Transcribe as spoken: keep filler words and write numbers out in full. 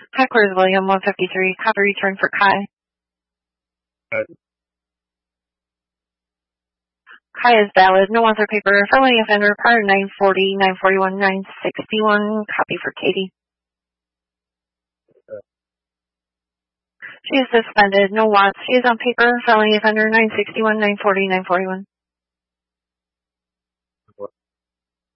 Heckler's William, one fifty-three. Copy return for Kai. Uh, Kai is valid. No author paper. Felony offender. Part nine forty, nine forty-one, nine sixty-one. Copy for Katie. She is suspended. No Watts. She is on paper. Felony offender. nine sixty-one, nine forty, nine forty-one.